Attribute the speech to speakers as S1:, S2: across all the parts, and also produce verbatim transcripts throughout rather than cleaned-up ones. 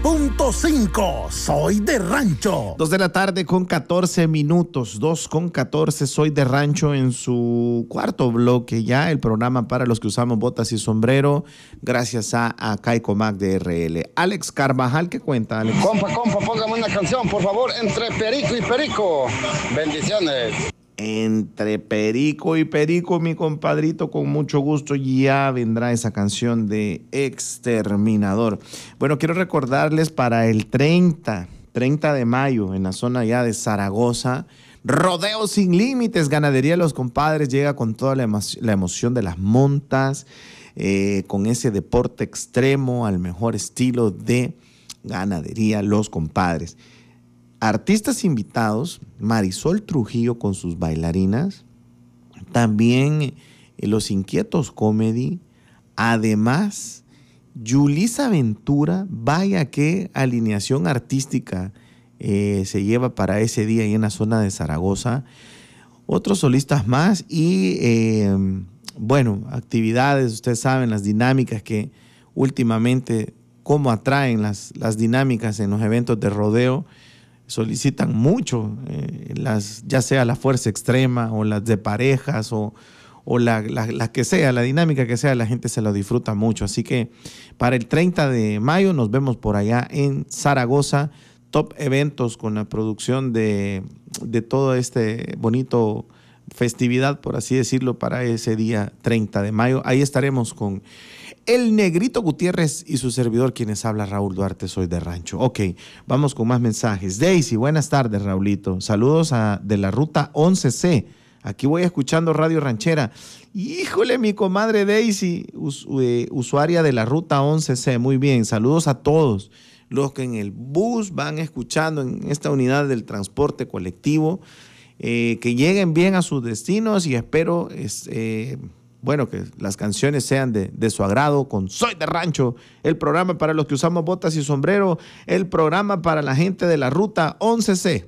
S1: punto cinco. Soy de Rancho.
S2: Dos de la tarde con catorce minutos. Dos con catorce. Soy de Rancho en su cuarto bloque ya. El programa para los que usamos botas y sombrero. Gracias a, a Caicomac de R L. Alex Carvajal, ¿qué cuenta, Alex?
S3: Compa, compa, póngame una canción, por favor, entre Perico y Perico. Bendiciones.
S2: Entre Perico y Perico, mi compadrito, con mucho gusto ya vendrá esa canción de Exterminador. Bueno, quiero recordarles para el treinta de mayo en la zona ya de Zaragoza, Rodeo Sin Límites, Ganadería Los Compadres, llega con toda la, emo la emoción de las montas, eh, con ese deporte extremo al mejor estilo de Ganadería Los Compadres. Artistas invitados, Marisol Trujillo con sus bailarinas, también eh, Los Inquietos Comedy, además Yulisa Ventura, vaya qué alineación artística eh, se lleva para ese día ahí en la zona de Zaragoza, otros solistas más y eh, bueno, actividades, ustedes saben las dinámicas que últimamente, cómo atraen las, las dinámicas en los eventos de rodeo. Solicitan mucho, eh, las, ya sea la fuerza extrema o las de parejas o, o la, la, la que sea, la dinámica que sea, la gente se lo disfruta mucho. Así que para el treinta de mayo nos vemos por allá en Zaragoza, top eventos con la producción de, de todo este bonito festividad, por así decirlo, para ese día treinta de mayo. Ahí estaremos con el Negrito Gutiérrez y su servidor, quienes habla Raúl Duarte, soy de Rancho. Ok, vamos con más mensajes. Daisy, buenas tardes, Raulito. Saludos a, de la ruta once ce. Aquí voy escuchando Radio Ranchera. Híjole, mi comadre Daisy, us, eh, usuaria de la ruta once ce. Muy bien, saludos a todos los que en el bus van escuchando en esta unidad del transporte colectivo. Eh, que lleguen bien a sus destinos y espero... Es, eh, Bueno, que las canciones sean de, de su agrado con Soy de Rancho, el programa para los que usamos botas y sombrero, el programa para la gente de la ruta once ce.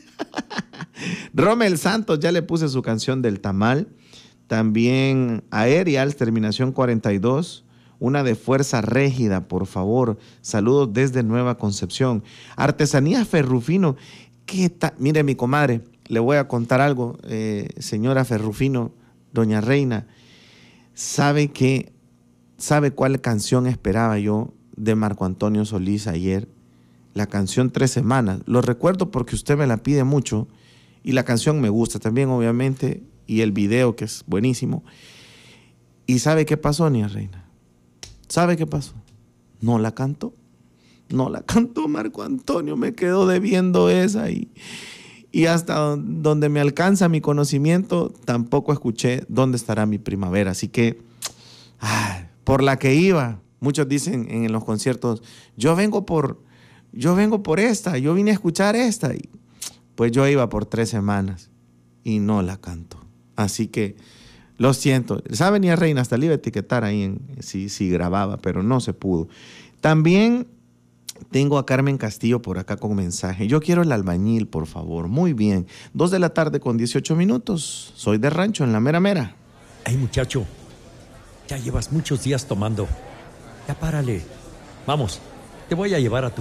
S2: Romel Santos ya le puse su canción del tamal. También Aerials, terminación cuarenta y dos. Una de Fuerza Régida, por favor. Saludos desde Nueva Concepción. Artesanía Ferrufino. ¿Qué tal? Mire, mi comadre, le voy a contar algo, eh, señora Ferrufino, doña Reina. ¿Sabe qué? ¿Sabe cuál canción esperaba yo de Marco Antonio Solís ayer? La canción Tres Semanas. Lo recuerdo porque usted me la pide mucho y la canción me gusta también, obviamente, y el video que es buenísimo. ¿Y sabe qué pasó, doña Reina? ¿Sabe qué pasó? No la cantó. No la cantó Marco Antonio, me quedó debiendo esa y... Y hasta donde me alcanza mi conocimiento, tampoco escuché Dónde estará mi primavera. Así que, ay, por la que iba, muchos dicen en los conciertos, yo vengo por, yo vengo por esta, yo vine a escuchar esta. Y pues yo iba por tres semanas y no la canto. Así que, lo siento. Sabe, ni a Reina, hasta le iba a etiquetar ahí en, si, si grababa, pero no se pudo. También... tengo a Carmen Castillo por acá con mensaje. Yo quiero el albañil, por favor. Muy bien. Dos de la tarde con dieciocho minutos. Soy de Rancho, en la mera mera.
S4: Hey, muchacho. Ya llevas muchos días tomando. Ya párale. Vamos, te voy a llevar a tu